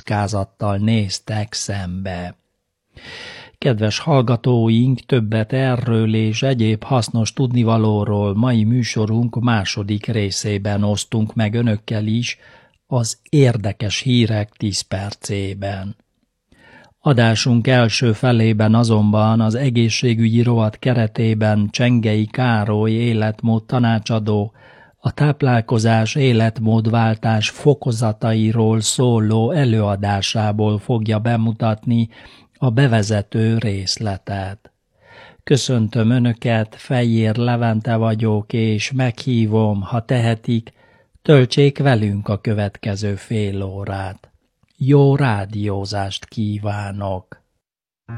kockázattal néztek szembe. Kedves hallgatóink, többet erről és egyéb hasznos tudnivalóról mai műsorunk második részében osztunk meg önökkel is, az érdekes hírek 10 percében. Adásunk első felében azonban az egészségügyi rovat keretében Csengei Károly életmód tanácsadó a táplálkozás életmódváltás fokozatairól szóló előadásából fogja bemutatni a bevezető részletet. Köszöntöm Önöket, Fejér Levente vagyok, és meghívom, ha tehetik, töltsék velünk a következő fél órát. Jó rádiózást kívánok!